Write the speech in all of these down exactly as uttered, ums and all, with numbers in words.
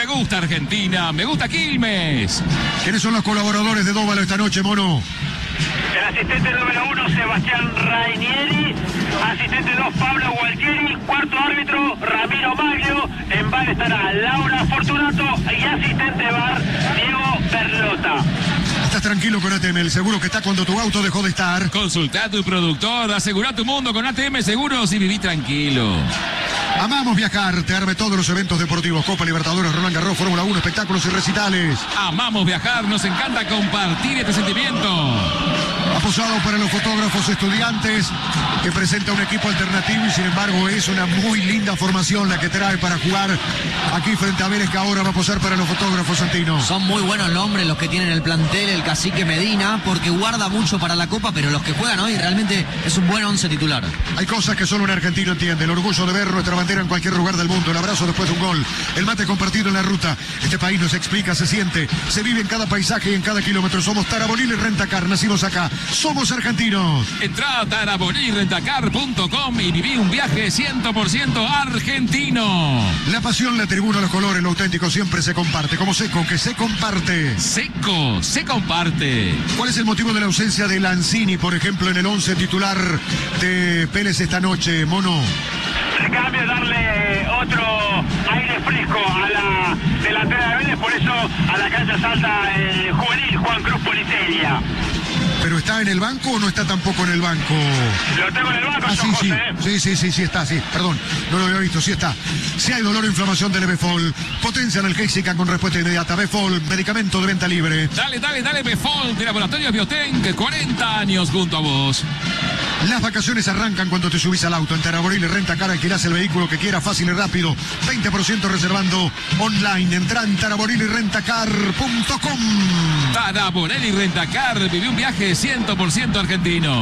gusta Argentina, me gusta Quilmes. ¿Quiénes son los colaboradores de Dóvalo esta noche, Mono? El asistente número uno, Sebastián Rainieri. Asistente dos, Pablo Gualtieri. Cuarto árbitro, Ramiro Maglio. En bar estará Laura Fortunato. Y asistente bar, Diego Berlota. Estás tranquilo con A T M, el seguro que está cuando tu auto dejó de estar. Consulta a tu productor, asegura tu mundo con A T M Seguros y viví tranquilo. Amamos viajar, te arme todos los eventos deportivos, Copa Libertadores, Roland Garros, Fórmula uno, espectáculos y recitales. Amamos viajar, nos encanta compartir este sentimiento. Aposado para los fotógrafos estudiantes, que presenta un equipo alternativo y sin embargo es una muy linda formación la que trae para jugar aquí frente a Vélez, que ahora va a posar para los fotógrafos, Santino. Son muy buenos nombres los que tienen el plantel, el cacique Medina, porque guarda mucho para la Copa, pero los que juegan hoy realmente es un buen once titular. Hay cosas que solo un argentino entiende, el orgullo de ver nuestra bandera en cualquier lugar del mundo, el abrazo después de un gol, el mate compartido en la ruta. Este país nos explica, se siente, se vive en cada paisaje y en cada kilómetro. Somos Tarabolil y Rentacar, nacimos acá, somos argentinos. Entrá a tarabolil rentacar punto com y viví un viaje cien por ciento argentino. La pasión, la tribuna, los colores, lo auténtico siempre se comparte, como Seco, que se comparte. Seco, se comparte. ¿Cuál es el motivo de la ausencia de Lanzini, por ejemplo, en el once titular de Vélez esta noche, Mono? El cambio, darle otro aire fresco a la delantera de Vélez, por eso a la cancha salta el juvenil Juan Cruz Politeria. ¿Pero está en el banco o no está tampoco en el banco? Lo tengo en el banco, ah, yo, sí, José. sí, sí, sí, sí, sí está, sí, perdón, no lo había visto, sí está. Si hay dolor o inflamación del Befol, potencia analgésica con respuesta inmediata. Befol, medicamento de venta libre. Dale, dale, dale, Befol, de Laboratorios Biotech, cuarenta años junto a vos. Las vacaciones arrancan cuando te subís al auto. En Taraboril Rentacar alquilás el vehículo que quieras, fácil y rápido. veinte por ciento reservando online. Entrá en taraboril y rentacar punto com. Taraboril y Rentacar, viví un viaje cien por ciento argentino.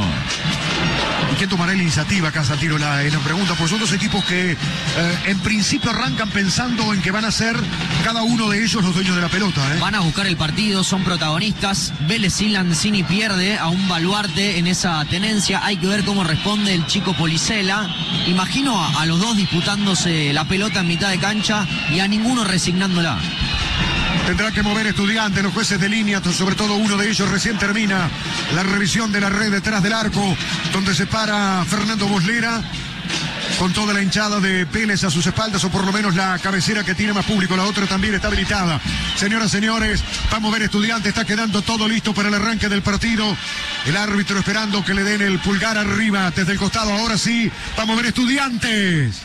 ¿Y quién tomará la iniciativa acá, Santino? La, la pregunta, pues son dos equipos que eh, en principio arrancan pensando en que van a ser cada uno de ellos los dueños de la pelota. ¿eh? Van a buscar el partido, son protagonistas. Vélez sin Lanzini pierde a un baluarte en esa tenencia. Hay que ver cómo responde el chico Policela. Imagino a, a los dos disputándose la pelota en mitad de cancha y a ninguno resignándola. Tendrá que mover Estudiantes, los jueces de línea, sobre todo uno de ellos recién termina la revisión de la red detrás del arco, donde se para Fernando Boslera, con toda la hinchada de Vélez a sus espaldas, o por lo menos la cabecera que tiene más público, la otra también está habilitada. Señoras, señores, va a mover Estudiantes, está quedando todo listo para el arranque del partido. El árbitro esperando que le den el pulgar arriba desde el costado, ahora sí, va a mover Estudiantes.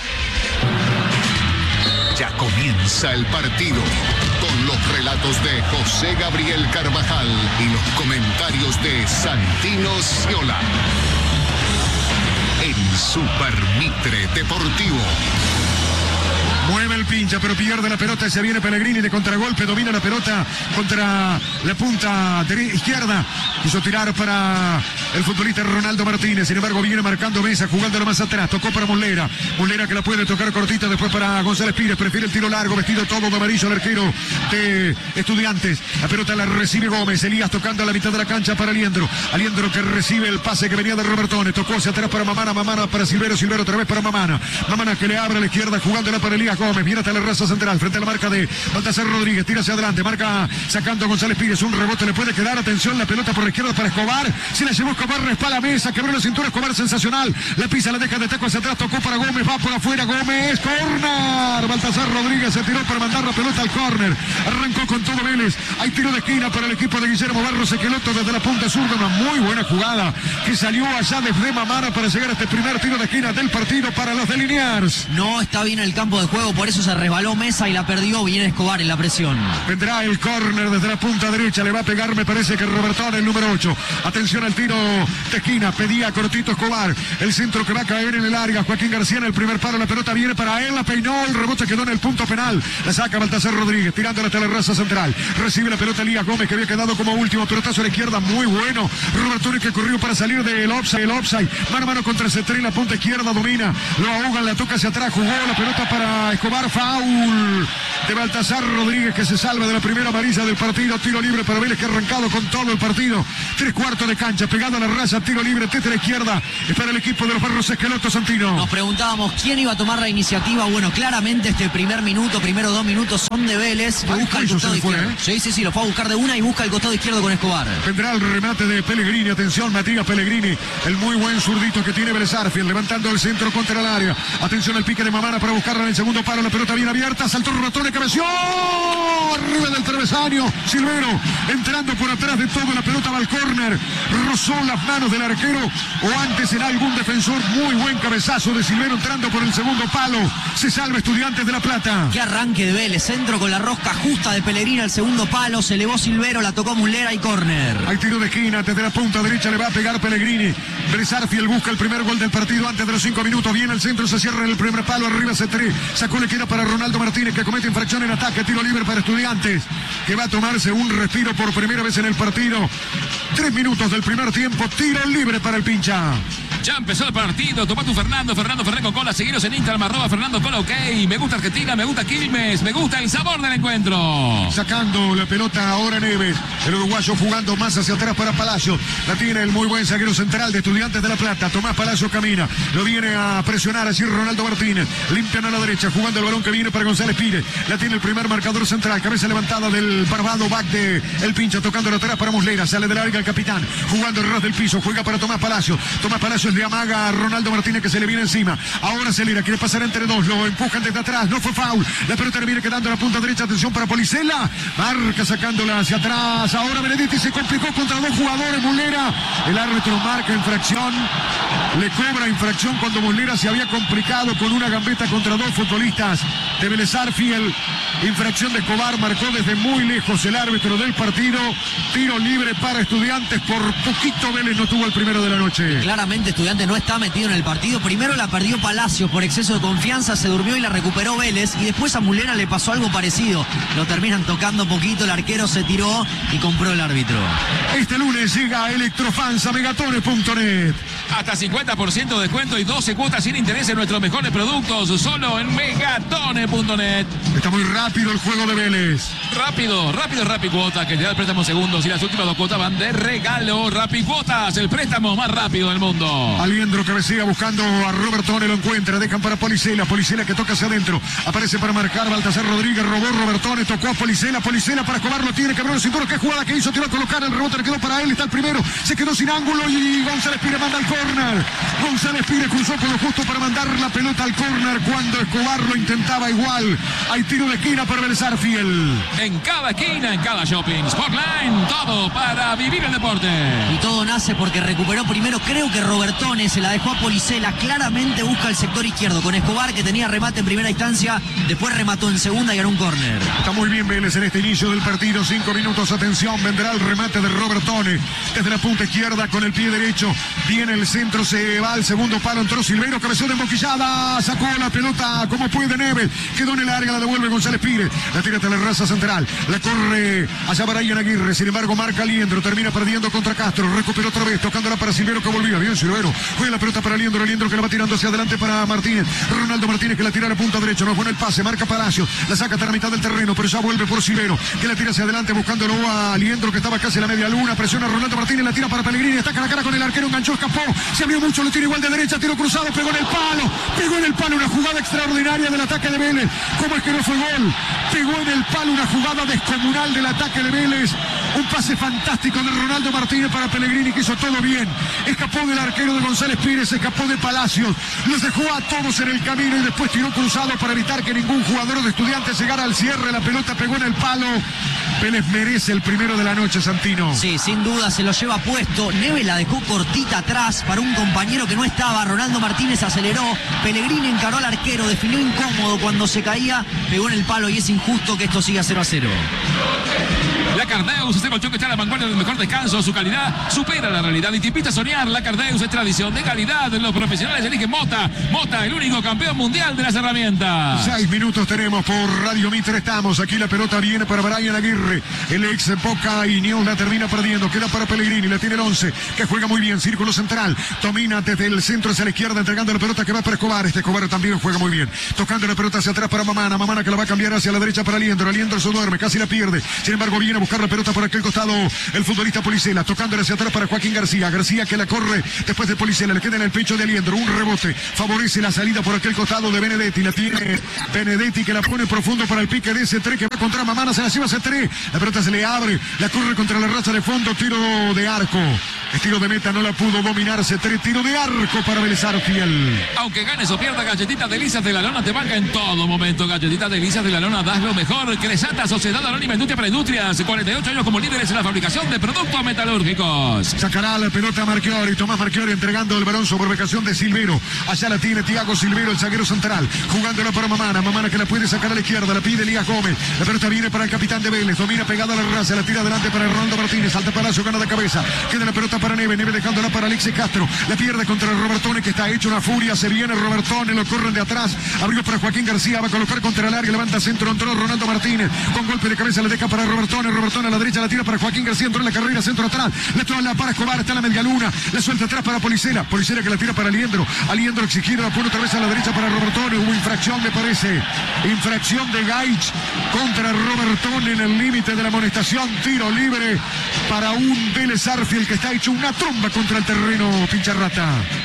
Ya comienza el partido, con los relatos de José Gabriel Carvajal y los comentarios de Santino Sciola. En Super Mitre Deportivo. Mueve el pincha, pero pierde la pelota y se viene Pellegrini de contragolpe, domina la pelota contra la punta izquierda. Quiso tirar para el futbolista Ronaldo Martínez, sin embargo viene marcando mesa, jugándolo más atrás, tocó para Muslera, Muslera que la puede tocar cortita, después para González Pires, prefiere el tiro largo, vestido todo de amarillo el arquero de Estudiantes. La pelota la recibe Gómez, Elías tocando a la mitad de la cancha para Aliendro, Aliendro que recibe el pase que venía de Robertone, tocó hacia atrás para Mamana, Mamana para Silvero, Silvero otra vez para Mamana, Mamana que le abre a la izquierda, jugándola para Elías Gómez, viene hasta la raza central, frente a la marca de Baltasar Rodríguez, tira hacia adelante, marca sacando a González Pires, un rebote le puede quedar, atención, la pelota por la izquierda para Escobar, se la llevó Escobar, respala la mesa, quebró la cintura, Escobar sensacional, la pisa, la deja de taco hacia atrás, tocó para Gómez, va por afuera, Gómez, córner, Baltasar Rodríguez se tiró para mandar la pelota al córner, arrancó con todo Vélez, hay tiro de esquina para el equipo de Guillermo Barros Equeloto desde la punta sur, de una muy buena jugada, que salió allá desde Mamara para llegar a este primer tiro de esquina del partido para los de Liniers. No está bien el campo de juego, por eso se resbaló Mesa y la perdió, viene Escobar en la presión. Vendrá el córner desde la punta derecha, le va a pegar, me parece que Robertón, el número ocho. Atención al tiro de esquina, pedía cortito Escobar, el centro que va a caer en el área, Joaquín García en el primer palo, la pelota viene para él, la peinó, el rebote quedó en el punto penal, la saca Baltasar Rodríguez, tirándola hasta la raza central, recibe la pelota Elías Gómez que había quedado como último, pelotazo a la izquierda, muy bueno, Robertón que corrió para salir del offside, el offside, mano a mano contra Cetré, la punta izquierda domina, lo ahogan, la toca hacia atrás, jugó la pelota para Escobar, foul de Baltasar Rodríguez, que se salva de la primera amarilla del partido. Tiro libre para Vélez, que ha arrancado con todo el partido. Tres cuartos de cancha, pegado a la raya, tiro libre, tete a la izquierda. Es para el equipo de los Barros Esqueloto, Santino. Nos preguntábamos quién iba a tomar la iniciativa. Bueno, claramente este primer minuto, primero dos minutos son de Vélez, que Ay, busca el eso costado se fue, izquierdo. ¿eh? Sí, sí, sí, lo fue a buscar de una y busca el costado izquierdo con Escobar. Vendrá el remate de Pellegrini. Atención, Matías Pellegrini, el muy buen zurdito que tiene Vélez Sarsfield, levantando el centro contra el área. Atención al pique de Mamana para buscarla en el segundo palo. La pelota bien abierta, saltó Ratone, cabeció arriba del travesaño. Silvero entrando por atrás de todo, la pelota va al córner, rozó las manos del arquero, o antes era algún defensor. Muy buen cabezazo de Silvero entrando por el segundo palo. Se salva Estudiantes de La Plata. Qué arranque de Vélez, centro con la rosca justa de Pellegrini al segundo palo, se elevó Silvero, la tocó Muslera y córner. Hay tiro de esquina, desde la punta derecha le va a pegar Pellegrini. Vélez Sarsfield busca el primer gol del partido antes de los cinco minutos. Viene el centro, se cierra en el primer palo, arriba C tres. Sacó, le queda para Ronaldo Martínez, que comete infracción en ataque. Tiro libre para Estudiantes, que va a tomarse un respiro por primera vez en el partido. Tres minutos del primer tiempo, tiro libre para el pincha. Ya empezó el partido, toma tu Fernando, Fernando Ferrer con cola, seguiros en Instagram, arroba Fernando Cola, ok. Me gusta Argentina, me gusta Quilmes, me gusta el sabor del encuentro. Sacando la pelota ahora Neves, el uruguayo jugando más hacia atrás para Palacio. La tiene el muy buen zaguero central de Estudiantes de La Plata. Tomás Palacio camina, lo viene a presionar así Ronaldo Martínez. Limpian a la derecha, jugando el balón que viene para González Pires. La tiene el primer marcador central, cabeza levantada del barbado back de el pincha, tocando la atrás para Muslera. Sale de la larga el capitán, jugando el ras del piso, juega para Tomás Palacio. Tomás Palacio le amaga a Ronaldo Martínez, que se le viene encima. Ahora Celera quiere pasar entre dos, lo empujan desde atrás, no fue foul. La pelota le viene quedando a la punta derecha, atención para Policela. Marca sacándola hacia atrás. Ahora Benedetti se complicó contra dos jugadores. Muslera, el árbitro marca infracción. Le cobra infracción cuando Muslera se había complicado con una gambeta contra dos futbolistas de Vélez Sarsfield. Infracción de Escobar, marcó desde muy lejos el árbitro del partido. Tiro libre para Estudiantes, por poquito Vélez no tuvo el primero de la noche. Claramente Estudiantes no está metido en el partido. Primero la perdió Palacios por exceso de confianza, se durmió y la recuperó Vélez, y después a Muslera le pasó algo parecido. Lo terminan tocando poquito, el arquero se tiró y compró el árbitro. Este lunes llega Electrofans a megatones punto net. Hasta cincuenta por ciento de descuento y doce cuotas sin interés en nuestros mejores productos, solo en megatones punto net. Está muy rápido el juego de Vélez. Rápido, rápido, Rappi Cuotas, que te da el préstamo segundos y las últimas dos cuotas van de regalo. Rappi Cuotas, el préstamo más rápido del mundo. Aliendro cabecea buscando a Robertone, lo encuentra, dejan para Policela, Policela que toca hacia adentro, aparece para marcar Baltasar Rodríguez, robó Robertone, tocó a Policela, Policela para Escobar, lo tiene, Cabrón Cinturón, qué jugada que hizo, tiró a colocar, el rebote le quedó para él, está el primero, se quedó sin ángulo y González Pires manda al córner. González Pires cruzó con lo justo para mandar la pelota al córner cuando Escobar lo intentaba igual. Hay tiro de esquina para Vélez Sarsfield. En cada esquina, en cada shopping, Sportline, todo para vivir el deporte. Y todo nace porque recuperó primero, creo que Robertone, se la dejó a Policela, claramente busca el sector izquierdo con Escobar, que tenía remate en primera instancia, después remató en segunda y ganó un córner. Está muy bien Vélez en este inicio del partido, cinco minutos, atención, vendrá el remate de Robertone desde la punta izquierda con el pie derecho, viene el centro, se va al segundo palo, entró Silvero, cabezó de emboquillada, sacó la pelota como puede Neves, quedó en el área, la devuelve González Pires, la tira hasta la raza central, la corre allá para Ian Aguirre, sin embargo marca Liendro, termina perdiendo contra Castro, recuperó otra vez, tocándola para Silvero que volvía, bien Silvero, juega la pelota para Liendro, Liendro que la va tirando hacia adelante para Martínez, Ronaldo Martínez que la tira a la punta derecha, no pone el pase, marca Palacio, la saca hasta la mitad del terreno, pero ya vuelve por Silvero, que la tira hacia adelante buscándolo a Liendro que estaba casi en la media luna, presiona a Ronaldo Martínez, la tira para Pellegrini, está cara a cara con el arquero, enganchó, escapó, se abrió mucho, lo tira igual de derecha, tiro cruzado, pegó en el palo, pegó en el palo, una jugada extraordinaria del ataque de Vélez, ¿cómo es que no fue gol? Pegó en el palo, una jugada descomunal del ataque de Vélez, un pase fantástico de Ronaldo Martínez para Pellegrini que hizo todo bien, escapó del arquero de González Pires, escapó de Palacios, los dejó a todos en el camino y después tiró cruzado para evitar que ningún jugador de Estudiantes llegara al cierre, la pelota pegó en el palo. Vélez merece el primero de la noche, Santino. Sí, sin duda se lo lleva puesto. Neves la dejó cortita atrás para un compañero que no estaba. Ronaldo Martínez aceleró. Pellegrini encaró al arquero, definió incómodo cuando se caía, pegó en el palo y es injusto que esto siga cero a cero. La Cardeus, este colchón que está a la vanguardia del mejor descanso, su calidad supera la realidad y te invita a soñar. La Cardeus es tradición de calidad. Los profesionales eligen Mota. Mota, el único campeón mundial de las herramientas. Seis minutos tenemos por Radio Mitre. Estamos aquí. La pelota viene para Brian Aguirre. El ex Boca y News la termina perdiendo. Queda para Pellegrini. La tiene el once, que juega muy bien. Círculo central. Domina desde el centro hacia la izquierda, entregando la pelota que va para Escobar. Este Escobar también juega muy bien. Tocando la pelota hacia atrás para Mamana. Mamana que la va a cambiar hacia la derecha para Aliendro. Aliendro se duerme, casi la pierde. Sin embargo, viene a buscar la pelota por aquel costado el futbolista Policela. Tocándole hacia atrás para Joaquín García. García que la corre después de Policela. Le queda en el pecho de Aliendro. Un rebote. Favorece la salida por aquel costado de Benedetti. La tiene Benedetti que la pone profundo para el pique de ese tres que va contra Mamana. Se la lleva ese tres. La pelota se le abre. La corre contra la raza de fondo. Tiro de arco. Estilo de meta no la pudo dominar. ese tres. Tiro de arco para Vélez Arfiel. Aunque ganes o pierdas, Galletitas Delicias de la Lona te banca en todo momento. Galletitas Delicias de la Lona, das lo mejor. Cresata, Sociedad Anónima Industria para Industrias. cuarenta y ocho años como líderes en la fabricación de productos metalúrgicos. Sacará la pelota Marchiori. Tomás Marchiori entregando el balón sobre ubicación de Silvero. Allá la tiene Tiago Silvero, el zaguero central. Jugándola para Mamana. Mamana que la puede sacar a la izquierda. La pide Elías Gómez. La pelota viene para el capitán de Vélez. Domina pegada a la raza. La tira adelante para Ronaldo Martínez. Alta Palacio, gana de cabeza. Queda la pelota para Neve. Neve dejándola para Alexis Castro. La pierde contra el Robertone que está hecho una furia. Se viene Robertone. Lo corren de atrás. Abrió para Joaquín García. Va a colocar contra el área. Levanta centro. Entró Ronaldo Martínez. Con golpe de cabeza le deja para Robertone. Robertone a la derecha. La tira para Joaquín García. Entró en la carrera. Centro atrás. Le toca para Escobar. Está en la media luna. Le suelta atrás para Policela. Policela que la tira para Aliendro. Aliendro exigiendo la pone otra vez a la derecha para Robertone. Hubo infracción, me parece. Infracción de Gaich contra Robertone en el límite de la amonestación. Tiro libre para un Vélez Arfiel que está hecho una tromba contra el terreno, Pincharrata.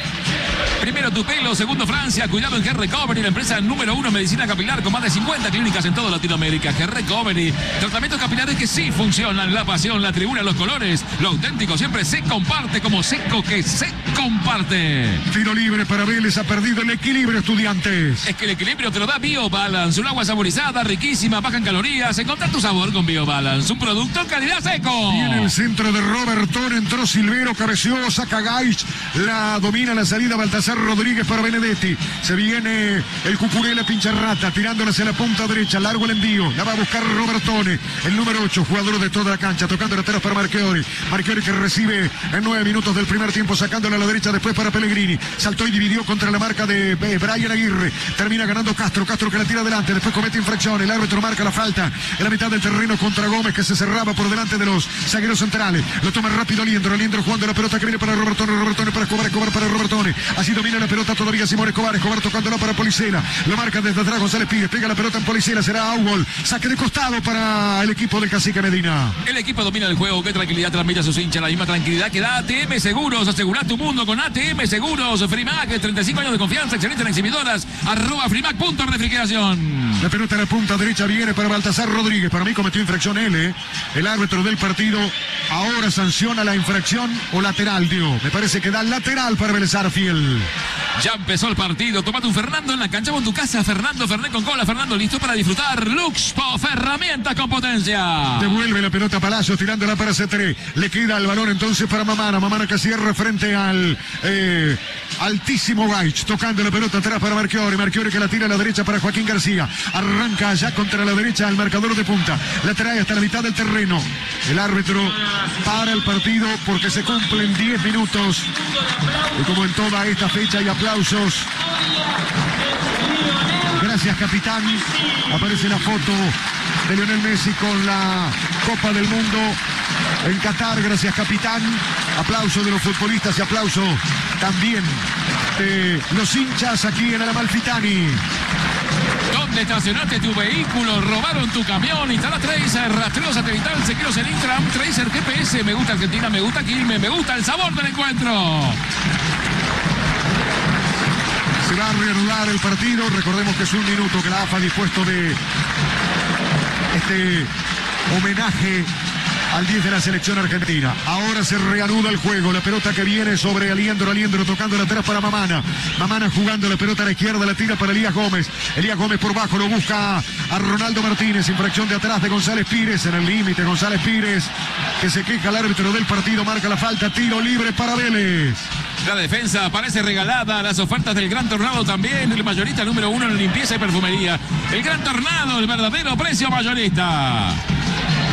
Primero Tupelo, segundo Francia, cuidado en Hair Recovery, la empresa número uno en medicina capilar con más de cincuenta clínicas en toda Latinoamérica. Hair Recovery, tratamientos capilares que sí funcionan, la pasión, la tribuna, los colores, lo auténtico siempre se comparte como seco que se comparte. Tiro libre para Vélez, ha perdido el equilibrio, Estudiantes. Es que el equilibrio te lo da BioBalance, un agua saborizada, riquísima, baja en calorías, encontrar tu sabor con BioBalance, un producto en calidad seco. Y en el centro de Robertone entró Silvero, cabeció, saca Gaich, la domina la salida Baltasar Rodríguez para Benedetti. Se viene el Cucurella Pincharrata, tirándola hacia la punta derecha, largo el envío, la va a buscar Robertone, el número ocho, jugador de toda la cancha, tocando la atrás para Marchiori. Marchiori que recibe en nueve minutos del primer tiempo, sacándola a la derecha después para Pellegrini. Saltó y dividió contra la marca de eh, Brian Aguirre. Termina ganando Castro, Castro que la tira adelante, después comete infracción, el árbitro marca la falta en la mitad del terreno contra Gómez que se cerraba por delante de los zagueros centrales. Lo toma rápido Aliendro, Aliendro jugando la pelota que viene para Robertone, Robertone para Escobar, Escobar para Robertone. Así domina la pelota todavía Simón Escobar, Escobar tocándola para Policela. Lo marca desde atrás González Pires, pega la pelota en Policela, será Augol. Saque de costado para el equipo del Cacique Medina. El equipo domina el juego, qué tranquilidad transmite a sus hinchas, la misma tranquilidad que da A T M Seguros. Asegura tu mundo con A T M Seguros. Frimac, treinta y cinco años de confianza, excelente en exhibidoras. Arroba Frimac, punto refrigeración. La pelota en la punta derecha viene para Baltasar Rodríguez. Para mí cometió infracción él, ¿eh? El árbitro del partido ahora sanciona la infracción o lateral, dio. Me parece que da lateral para Vélez Arfiel. Ya empezó el partido. Tómate un Fernando en la cancha o en tu casa. Fernando, Fernet con cola. Fernando listo para disfrutar. Luxpo, herramientas con potencia. Devuelve la pelota a Palacios tirándola para C tres. Le queda el balón entonces para Mamana. Mamana que cierra frente al eh, altísimo Gaich. Tocando la pelota atrás para Marchiori. Marchiori que la tira a la derecha para Joaquín García. Arranca allá contra la derecha al marcador de punta. La trae hasta la mitad del terreno. El árbitro para el partido porque se cumplen diez minutos. Y como en toda esta fecha hay aplausos. Gracias, capitán. Aparece la foto de Lionel Messi con la Copa del Mundo en Qatar. Gracias, capitán. Aplauso de los futbolistas y aplauso también de los hinchas aquí en el Amalfitani. ¿Dónde estacionaste tu vehículo? ¿Robaron tu camión? Instala Tracer, rastreo satelital, seguiros en Instagram, Tracer G P S. Me gusta Argentina, me gusta Quilmes, me gusta el sabor del encuentro. Se va a reanudar el partido. Recordemos que es un minuto que la A F A ha dispuesto de este homenaje al diez de la selección argentina. Ahora se reanuda el juego. La pelota que viene sobre Aliendro. Aliendro tocando la atrás para Mamana. Mamana jugando la pelota a la izquierda. La tira para Elías Gómez. Elías Gómez por bajo. Lo busca a Ronaldo Martínez. Infracción de atrás de González Pires. En el límite González Pires que se queja al árbitro del partido. Marca la falta. Tiro libre para Vélez. La defensa parece regalada. Las ofertas del Gran Tornado también. El mayorista número uno en limpieza y perfumería. El Gran Tornado, el verdadero precio mayorista.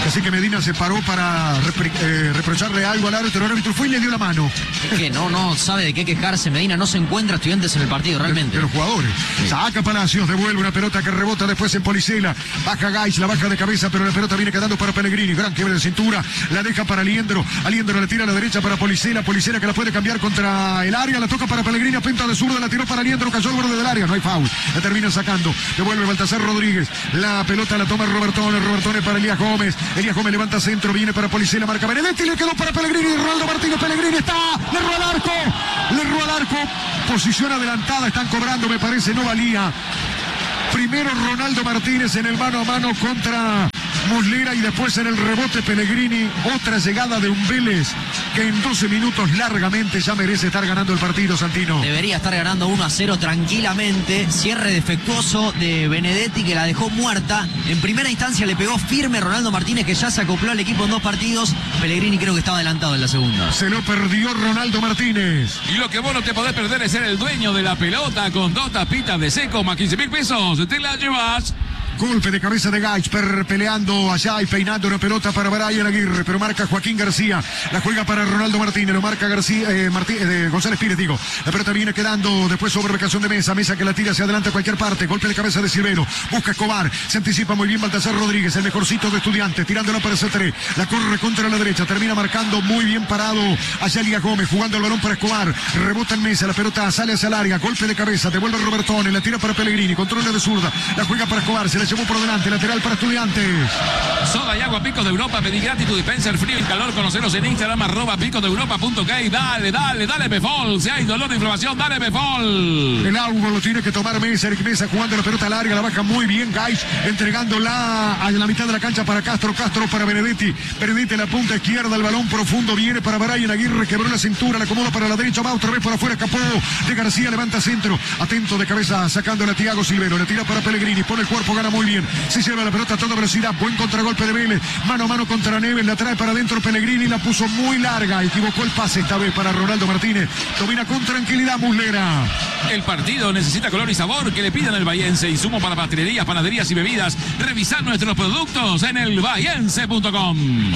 Así que Medina se paró para repre, eh, reprocharle algo al árbitro. El árbitro fue y le dio la mano. Es que no, no sabe de qué quejarse. Medina no se encuentra Estudiantes en el partido, realmente. De, de los jugadores. Sí. Saca Palacios, devuelve una pelota que rebota después en Policela. Baja Gais, la baja de cabeza, pero la pelota viene quedando para Pellegrini. Gran quiebre de cintura. La deja para Aliendro. Aliendro le tira a la derecha para Policela. Policela que la puede cambiar contra el área. La toca para Pellegrini. A pinta de zurda, la tiró para Aliendro. Cayó al borde del área. No hay foul. La termina sacando. Devuelve Baltasar Rodríguez. La pelota la toma Robertone. Robertone para Elías Gómez. Elías Gómez levanta centro. Viene para Policela. Marca Benedetti. Le quedó para Pellegrini. Ronaldo Martínez. Pellegrini está. Le erró al arco. Le erró al arco. Posición adelantada. Están cobrando. Me parece no valía. Primero Ronaldo Martínez en el mano a mano contra Muslera y después en el rebote Pellegrini. Otra llegada de un Vélez que en doce minutos largamente ya merece estar ganando el partido, Santino. Debería estar ganando uno a cero tranquilamente. Cierre defectuoso de Benedetti que la dejó muerta. En primera instancia le pegó firme Ronaldo Martínez, que ya se acopló al equipo en dos partidos. Pellegrini creo que estaba adelantado en la segunda. Se lo perdió Ronaldo Martínez. Y lo que vos no te podés perder es ser el dueño de la pelota con dos tapitas de seco más quince mil pesos. Te la llevas. Golpe de cabeza de Gaisper peleando allá y peinando una pelota para Brian Aguirre, pero marca Joaquín García, la juega para Ronaldo Martínez, lo marca García, eh, Martí, eh, González Pires, digo, la pelota viene quedando después sobre ubicación de Mesa, Mesa que la tira hacia adelante a cualquier parte, golpe de cabeza de Silvero, busca Escobar, se anticipa muy bien Baltasar Rodríguez, el mejorcito de Estudiantes, tirándola para C tres, la corre contra la derecha, termina marcando muy bien parado allá Elías Gómez, jugando el balón para Escobar, rebota en Mesa, la pelota sale hacia el área, golpe de cabeza, devuelve Robertone, la tira para Pellegrini, controla de zurda, la juega para Escobar, se la llevó por delante, lateral para Estudiantes. Soda y agua Picos de Europa, pedí gratis tu dispenser frío y calor, conoceros en Instagram, arroba picos de europa punto k. Dale, dale, dale Befol, si hay dolor de inflamación, dale Befol. El agua lo tiene que tomar Mesa, Eric Mesa jugando la pelota larga, la baja muy bien Gais, entregándola a la mitad de la cancha para Castro, Castro para Benedetti, Benedetti en la punta izquierda, el balón profundo viene para Brian Aguirre, quebró la cintura, la acomoda para la derecha, va otra vez para afuera, escapó de García, levanta centro, atento de cabeza, sacándola a Thiago Silvero, le tira para Pellegrini, pone el cuerpo, gana muy bien, se lleva la pelota a toda velocidad, buen contragolpe de Vélez, mano a mano contra Neves, la trae para adentro Pellegrini, la puso muy larga, equivocó el pase esta vez para Ronaldo Martínez, domina con tranquilidad Muslera. El partido necesita color y sabor, que le pidan el Bahiense, insumo para pastelerías, panaderías y bebidas. Revisar nuestros productos en el bahiense punto com.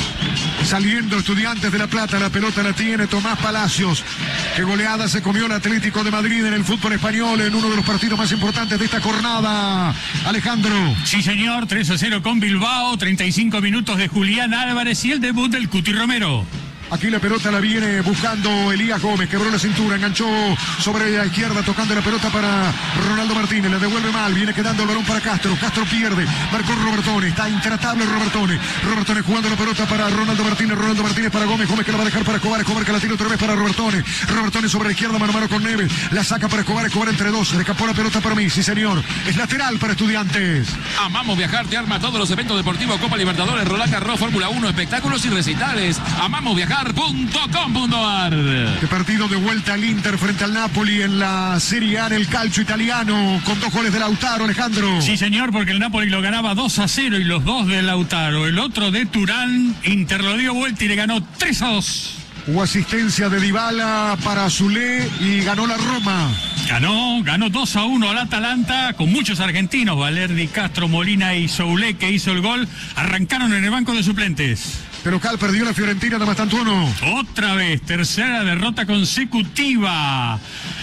Saliendo Estudiantes de La Plata, la pelota la tiene Tomás Palacios. Qué goleada se comió el Atlético de Madrid en el fútbol español en uno de los partidos más importantes de esta jornada. Alejandro. Sí, señor, tres a cero con Bilbao, treinta y cinco minutos de Julián Álvarez y el debut del Cuti Romero. Aquí la pelota la viene buscando Elías Gómez, quebró la cintura, enganchó sobre la izquierda, tocando la pelota para Ronaldo Martínez, la devuelve mal, viene quedando el balón para Castro, Castro pierde, marcó Robertone, está intratable Robertone, Robertone jugando la pelota para Ronaldo Martínez, Ronaldo Martínez para Gómez, Gómez que la va a dejar para Escobar, Escobar que la tira otra vez para Robertone, Robertone sobre la izquierda, mano a mano con Neves, la saca para Escobar, Escobar entre dos, le escapó la pelota para mí, sí señor, es lateral para Estudiantes. Amamos Viajar, te arma todos los eventos deportivos, Copa Libertadores, Roland Garros, Fórmula uno, espectáculos y recitales. amamos viajar punto com punto a r. Este partido de vuelta al Inter frente al Napoli en la Serie A en el calcio italiano, con dos goles de Lautaro, Alejandro. Sí, señor, porque el Napoli lo ganaba dos a cero y los dos de Lautaro. El otro de Turán, Inter lo dio vuelta y le ganó tres a dos. Hubo asistencia de Dybala para Zule y ganó la Roma. Ganó, ganó dos a uno al Atalanta con muchos argentinos, Valerdi, Castro, Molina y Soule, que hizo el gol. Arrancaron en el banco de suplentes. De local perdió la Fiorentina de Mastantuono. Otra vez, tercera derrota consecutiva.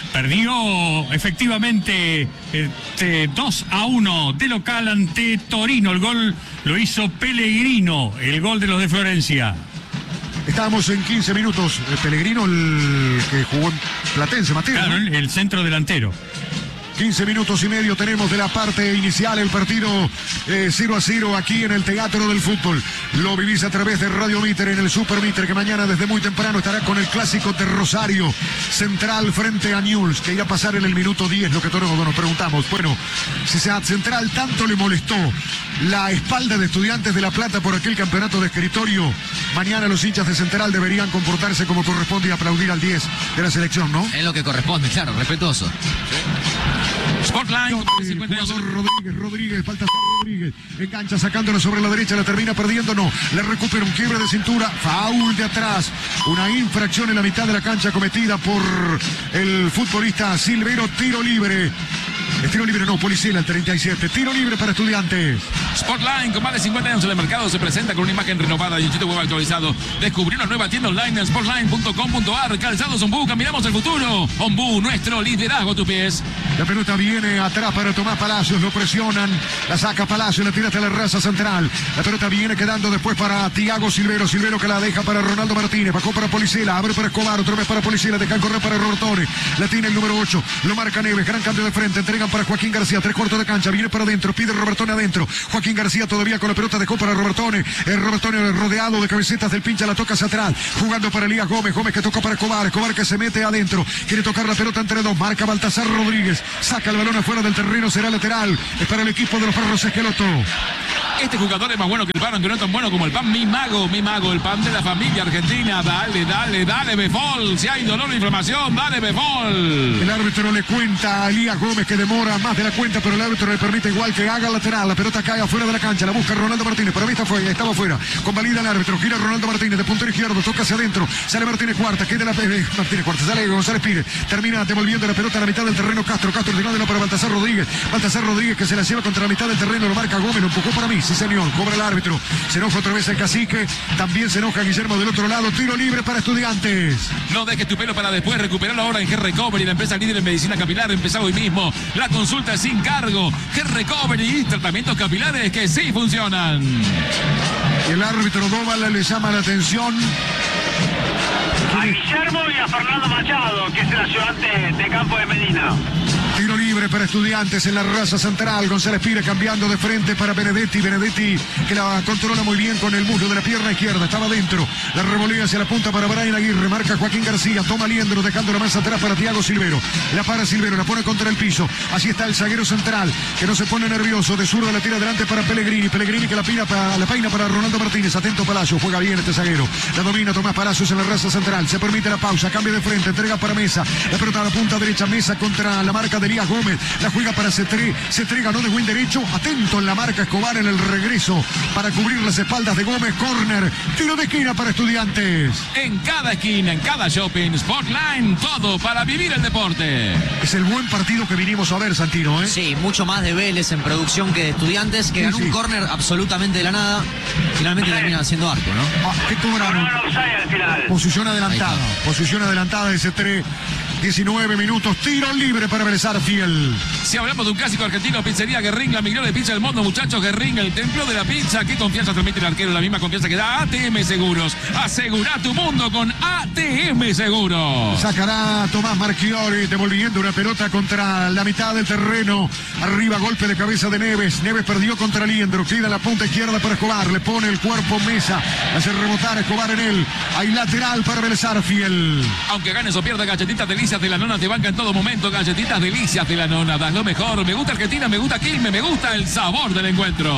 Perdió efectivamente este, dos a uno de local ante Torino. El gol lo hizo Pellegrino, el gol de los de Florencia. Estábamos en quince minutos. El Pellegrino, el que jugó en Platense, Mateo. Claro, ¿no? El centro delantero. quince minutos y medio tenemos de la parte inicial, el partido eh, cero a cero aquí en el Teatro del Fútbol. Lo vivís a través de Radio Mitre en el Super Mitre, que mañana desde muy temprano estará con el clásico de Rosario Central frente a Newell's, que irá a pasar en el minuto diez, lo que todos nos preguntamos. Bueno, si a Central tanto le molestó la espalda de Estudiantes de La Plata por aquel campeonato de escritorio, mañana los hinchas de Central deberían comportarse como corresponde y aplaudir al diez de la selección, ¿no? Es lo que corresponde, claro, respetuoso. Sportline. Jugador Rodríguez, Rodríguez, falta Rodríguez, engancha sacándola sobre la derecha, la termina perdiendo, no, le recupera un quiebre de cintura, foul de atrás, una infracción en la mitad de la cancha cometida por el futbolista Silvero, tiro libre El tiro libre no, Policela el treinta y siete. Tiro libre para Estudiantes. Sportline, con más de cincuenta años en el mercado, se presenta con una imagen renovada y un sitio web actualizado. Descubrí una nueva tienda online en sportline punto com punto a r. Calzados Ombú, caminamos el futuro. Ombú, nuestro liderazgo a tus pies. La pelota viene atrás para Tomás Palacios, lo presionan, la saca Palacios, la tira hasta la raza central. La pelota viene quedando después para Tiago Silvero, Silvero que la deja para Ronaldo Martínez, bajó para Policela, abre para Escobar, otra vez para Policela, dejan correr para Robertone, la tiene el número ocho, lo marca Neves, gran cambio de frente, entregan para Joaquín García, tres cuartos de cancha, viene para adentro, pide Robertone adentro, Joaquín García todavía con la pelota, dejó para Robertone, el Robertone rodeado de cabecetas del pincha, la toca hacia atrás, jugando para Elías Gómez, Gómez que toca para Escobar, Escobar que se mete adentro, quiere tocar la pelota entre dos, marca Baltasar Rodríguez, saca el balón afuera del terreno, será lateral, es para el equipo de los Perros Esqueloto. Este jugador es más bueno que el pan, aunque no es tan bueno como el pan. Mi mago, mi mago, el pan de la familia argentina. Dale, dale, dale, Befol. Si hay dolor o inflamación, dale, Befol. El árbitro le cuenta a Elías Gómez que demora más de la cuenta, pero el árbitro le permite igual que haga lateral. La pelota cae afuera de la cancha, la busca Ronaldo Martínez. Para mí está fuera, estaba afuera. Convalida el árbitro, gira Ronaldo Martínez de puntero izquierdo, toca hacia adentro. Sale Martínez Cuarta, queda la eh, Martínez Cuarta, sale González Pires. Termina devolviendo la pelota a la mitad del terreno Castro. Castro tirando para Baltasar Rodríguez. Baltasar Rodríguez que se la lleva contra la mitad del terreno, lo marca Gómez, lo empujó para mí, sí señor. Cobra el árbitro, se enoja otra vez el cacique, también se enoja Guillermo del otro lado, tiro libre para Estudiantes. No dejes tu pelo para después, recuperarlo ahora en G-Recovery, la empresa líder en medicina capilar, empezá hoy mismo, la consulta es sin cargo, G-Recovery, tratamientos capilares que sí funcionan. El árbitro Doval le llama la atención a Guillermo y a Fernando Machado, que es el ayudante de campo de Medina. Tiro libre para Estudiantes en la raza central. González Pires cambiando de frente para Benedetti. Benedetti que la controla muy bien con el muslo de la pierna izquierda. Estaba dentro. La revolea hacia la punta para Brian Aguirre. Marca Joaquín García. Toma Liendro dejándola más atrás para Tiago Silvero. La para Silvero. La pone contra el piso. Así está el zaguero central que no se pone nervioso. De zurda la tira adelante para Pellegrini. Pellegrini que la peina para, la peina para Ronaldo Martínez. Atento Palacio. Juega bien este zaguero. La domina Tomás Palacios en la raza central. Se permite la pausa. Cambio de frente. Entrega para Mesa. La pelota a la punta derecha. Mesa contra la marca de Elías Gómez, la juega para Cetré, Cetré ganó de buen derecho, atento en la marca Escobar en el regreso para cubrir las espaldas de Gómez, córner, tiro de esquina para Estudiantes. En cada esquina, en cada shopping, Sportline, todo para vivir el deporte. Es el buen partido que vinimos a ver, Santino, ¿eh? Sí, mucho más de Vélez en producción que de Estudiantes, que Sí, ganó sí. un córner absolutamente de la nada, finalmente termina haciendo arco, ¿no? Ah, ¿qué cobraron? No, no, no, al final. Posición adelantada, Ahí posición adelantada de Cetré, diecinueve minutos, tiro libre para Belezar Fiel. Si hablamos de un clásico argentino, pizzería Guerrín, la mejor de pizza del mundo, muchachos. Guerrín, el templo de la pizza. ¿Qué confianza transmite el arquero? La misma confianza que da A T M Seguros. Asegura tu mundo con A T M Seguros. Sacará Tomás Marchiori devolviendo una pelota contra la mitad del terreno. Arriba, golpe de cabeza de Neves. Neves perdió contra Liendro. Queda la punta izquierda para Escobar. Le pone el cuerpo Mesa. Hace rebotar a Escobar en él. Hay lateral para Belezar Fiel. Aunque ganes o pierdas, galletitas delicias de la nona te banca en todo momento. Galletitas delicias de la nona. Das lo mejor. Me gusta Argentina, me gusta Quilmes, me gusta el sabor del encuentro.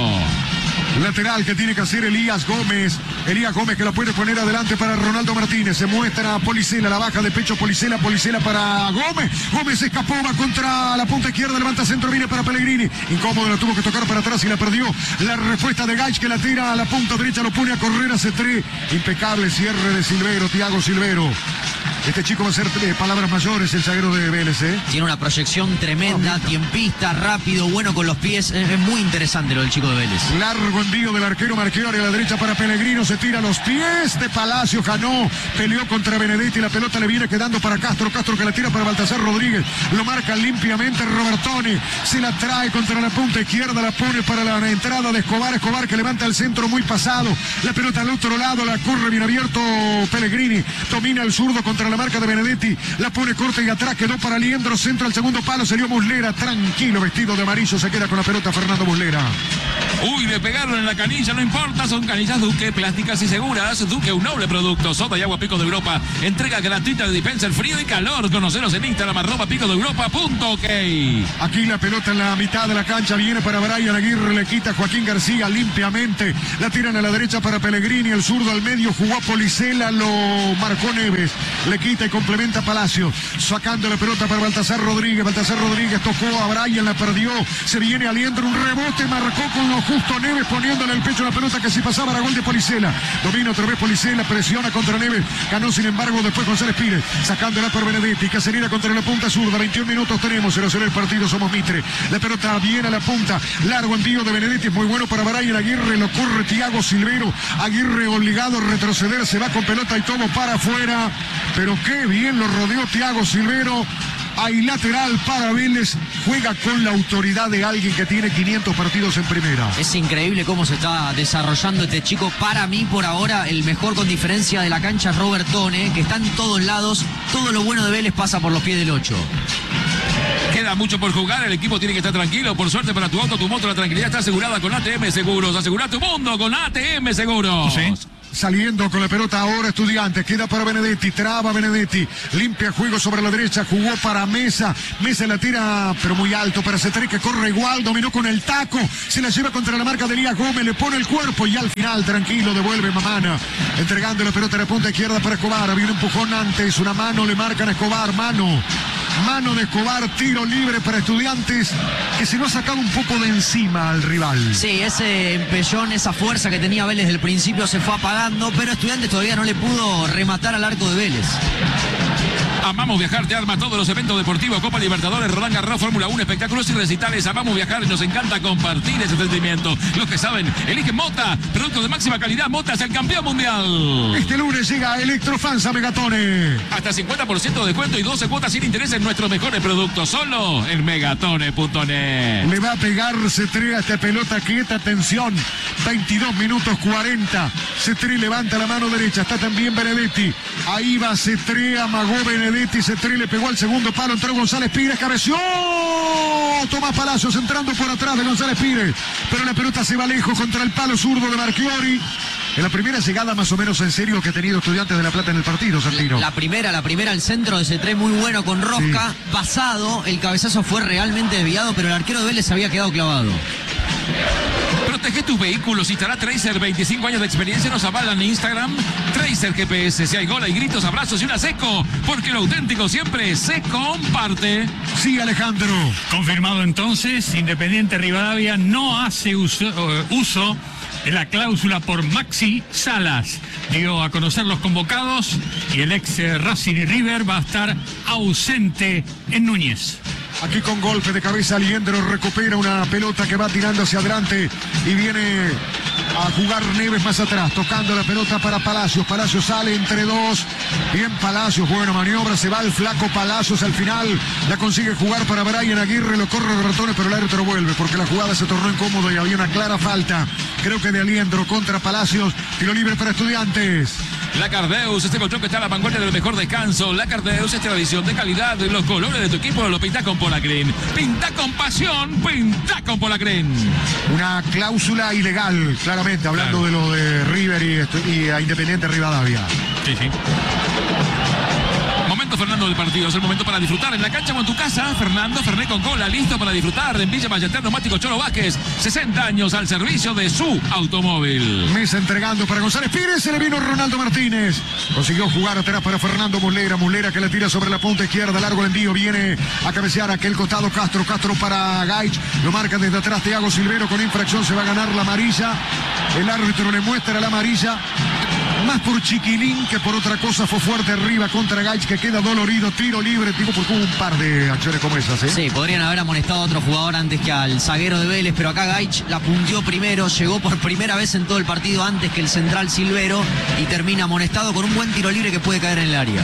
Lateral que tiene que hacer Elías Gómez. Elías Gómez que la puede poner adelante para Ronaldo Martínez. Se muestra a Policela, la baja de pecho Policela, Policela para Gómez. Gómez escapó, va contra la punta izquierda, levanta centro, viene para Pellegrini. Incómodo, la tuvo que tocar para atrás y la perdió. La respuesta de Gaich que la tira a la punta derecha, lo pone a correr a Cetré. Impecable cierre de Silvero, Tiago Silvero. Este chico va a ser eh, palabras mayores, el zaguero de Vélez, ¿eh? Tiene una proyección tremenda, tiempista, rápido, bueno con los pies, es, es muy interesante lo del chico de Vélez. Largo envío del arquero Marchiori a la derecha para Pellegrino, se tira a los pies de Palacio, ganó, peleó contra Benedetti, la pelota le viene quedando para Castro, Castro que la tira para Baltasar Rodríguez, lo marca limpiamente Robertone, se la trae contra la punta izquierda, la pone para la entrada de Escobar, Escobar que levanta el centro muy pasado, la pelota al otro lado, la corre bien abierto Pellegrini, domina el zurdo contra la marca de Benedetti, la pone corta y atrás, quedó para Liendro, centro al segundo palo, salió Muslera, tranquilo, vestido de amarillo, se queda con la pelota Fernando Muslera. Uy, le pegaron en la canilla, no importa, son canillas Duque, plásticas y seguras. Duque, un noble producto, soda y agua Pico de Europa. Entrega gratuita de dispenser frío y calor. Conoceros en Instagram, arroba pico de europa punto ok. Aquí la pelota en la mitad de la cancha, viene para Brian Aguirre, le quita Joaquín García limpiamente, la tiran a la derecha para Pellegrini, el zurdo al medio, jugó a Policela, lo marcó Neves, le quita y complementa Palacio, sacando la pelota para Baltasar Rodríguez, Baltasar Rodríguez tocó a Brian, la perdió, se viene Aliendro, un rebote, marcó con los Justo Neves poniéndole el pecho a la pelota que si pasaba era gol de Policela. Domina otra vez Policela, presiona contra Neves. Ganó sin embargo después González Pires, sacándola por Benedetti. Cacerina contra la punta zurda. veintiún minutos tenemos, cero cero el partido, somos Mitre. La pelota viene a la punta. Largo envío de Benedetti, es muy bueno para Brian Aguirre. Lo corre Thiago Silvero. Aguirre obligado a retroceder, se va con pelota y todo para afuera. Pero qué bien lo rodeó Thiago Silvero. Hay lateral para Vélez, juega con la autoridad de alguien que tiene quinientos partidos en primera. Es increíble cómo se está desarrollando este chico. Para mí, por ahora, el mejor con diferencia de la cancha es Robert Tone, que está en todos lados. Todo lo bueno de Vélez pasa por los pies del ocho. Queda mucho por jugar, el equipo tiene que estar tranquilo. Por suerte para tu auto, tu moto, la tranquilidad está asegurada con A T M Seguros. Asegura tu mundo con A T M Seguros. Sí. Saliendo con la pelota ahora Estudiantes, queda para Benedetti, traba Benedetti, limpia juego sobre la derecha, jugó para Mesa, Mesa la tira pero muy alto para Cetri que corre igual, dominó con el taco, se la lleva contra la marca de Elías Gómez, le pone el cuerpo y al final tranquilo devuelve Mamana, entregando la pelota a la punta izquierda para Escobar, había un empujón antes, una mano le marcan a Escobar, mano. Mano de Escobar, tiro libre para Estudiantes, que se lo ha sacado un poco de encima al rival. Sí, ese empellón, esa fuerza que tenía Vélez del principio se fue apagando, pero Estudiantes todavía no le pudo rematar al arco de Vélez. Amamos Viajar te arma todos los eventos deportivos, Copa Libertadores, Roland Garros, Fórmula uno, espectáculos y recitales. Amamos Viajar y nos encanta compartir ese sentimiento. Los que saben, eligen Mota, producto de máxima calidad. Mota es el campeón mundial. Este lunes llega Electrofans a Megatone. Hasta cincuenta por ciento de descuento y doce cuotas sin interés en nuestros mejores productos. Solo en megatone punto net. Le va a pegar Cetri a esta pelota quieta, atención. veintidós minutos cuarenta. Cetri levanta la mano derecha, está también Benedetti. Ahí va Cetri, amagó Benedetti. Cetri le pegó al segundo palo, entró González Pires, cabeció. Tomás Palacios entrando por atrás de González Pires. Pero la pelota se va lejos contra el palo zurdo de Marchiori. En la primera llegada más o menos en serio que ha tenido Estudiantes de La Plata en el partido, Santino. La, la primera, la primera, el centro de Cetri muy bueno con Rosca. Sí. Pasado, el cabezazo fue realmente desviado, pero el arquero de Vélez había quedado clavado. Protege tus vehículos, instala Tracer, veinticinco años de experiencia, nos avalan en Instagram. Tracer G P S, si hay gol, hay gritos, abrazos y una seco, porque lo auténtico siempre se comparte. Sí, Alejandro. Confirmado entonces, Independiente Rivadavia no hace uso, uh, uso de la cláusula por Maxi Salas. Dio a conocer los convocados y el ex Racing y River va a estar ausente en Núñez. Aquí con golpe de cabeza Aliendro recupera una pelota que va tirando hacia adelante y viene a jugar Neves más atrás, tocando la pelota para Palacios. Palacios sale entre dos. Bien Palacios, buena maniobra, se va el flaco Palacios al final. La consigue jugar para Brian Aguirre, lo corre de ratones, pero el árbitro vuelve porque la jugada se tornó incómodo y había una clara falta. Creo que de Aliendro contra Palacios. Tiro libre para Estudiantes. La Cardeus, este colchón que está a la vanguardia del mejor descanso. La Cardeus es tradición de calidad. Los colores de tu equipo lo pinta con Polacren. Pinta con pasión, pinta con Polacren. Una cláusula ilegal, claramente, hablando claro. de lo de River y, y a Independiente Rivadavia. Sí, sí. Momento, Fernando, del partido. Es el momento para disfrutar en la cancha o en tu casa. Fernando Fernet con cola, listo para disfrutar en Villa Ballester Neumático Cholo Vázquez. sesenta años al servicio de su automóvil. Mesa entregando para González Pires. Se le vino Ronaldo Martínez. Consiguió jugar atrás para Fernando Muslera. Muslera que le tira sobre la punta izquierda. Largo el envío. Viene a cabecear a aquel costado Castro. Castro para Gaich. Lo marca desde atrás Thiago Silvero. Con infracción se va a ganar la amarilla. El árbitro le muestra la amarilla. Más por chiquilín que por otra cosa. Fue fuerte arriba contra Gaich que queda dolorido. Tiro libre, tipo, porque hubo un par de acciones como esas, ¿eh? Sí, podrían haber amonestado a otro jugador antes que al zaguero de Vélez, pero acá Gaich la punteó primero, llegó por primera vez en todo el partido antes que el central Silvero y termina amonestado con un buen tiro libre que puede caer en el área.